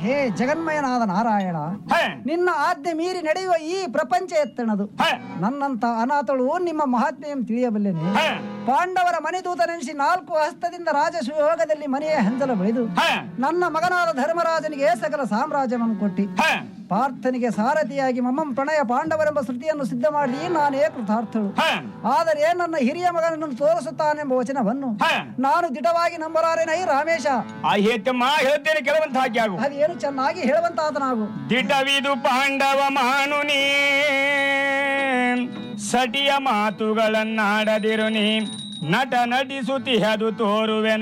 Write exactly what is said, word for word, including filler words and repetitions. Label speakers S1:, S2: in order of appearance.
S1: ಹೇ ಜಗನ್ಮಯನಾದ ನಾರಾಯಣ, ನಿನ್ನ ಆಜ್ಞೆ ಮೀರಿ ನಡೆಯುವ ಈ ಪ್ರಪಂಚ ಎತ್ತಣದು. ನನ್ನಂತ ಅನಾಥಳು ನಿಮ್ಮ ಮಹಾತ್ಮೆಯನ್ನು ತಿಳಿಯಬಲ್ಲೆನೆ. ಪಾಂಡವರ ಮನೆದೂತನೆನಿಸಿ ನಾಲ್ಕು ಹಸ್ತದಿಂದ ರಾಜ ಸುಯೋಗದಲ್ಲಿ ಮನೆಯ ಹಂಜಲ ಬೆಳೆದು ನನ್ನ ಮಗನಾದ ಧರ್ಮರಾಜನಿಗೆ ಸಕಲ ಸಾಮ್ರಾಜ್ಯವನ್ನು ಕೊಟ್ಟಿ ಪಾರ್ಥನಿಗೆ ಸಾರಥಿಯಾಗಿ ಮಮ್ಮಂ ಪ್ರಣಯ ಪಾಂಡವರೆಂಬ ಶ್ರುತಿಯನ್ನು ಸಿದ್ಧ ಮಾಡಿ ನಾನೇ ಕೃತಾರ್ಥಳು. ಆದರೆ ನನ್ನ ಹಿರಿಯ ಮಗನನ್ನು ತೋರಿಸುತ್ತಾನೆಂಬ ವಚನವನ್ನು ನಾನು ದಿಟವಾಗಿ ನಂಬಲಾರೆನೈ ರಾಮೇಶ.
S2: ಹೇಳ್ತೇನೆ ಕೆಲವಂತ ಹಾಕಿ ಆಗು.
S1: ಅದೇನು ಚೆನ್ನಾಗಿ ಹೇಳುವಂತಾದನಾಗು.
S2: ದಿಟವಿದು ಪಾಂಡವ ಮಾನುನಿ ಸಟಿಯ ಮಾತುಗಳನ್ನಾಡದಿರು ನೀ ನಟ ನಟಿಸುತ್ತಿಹದು ತೋರುವೆನು.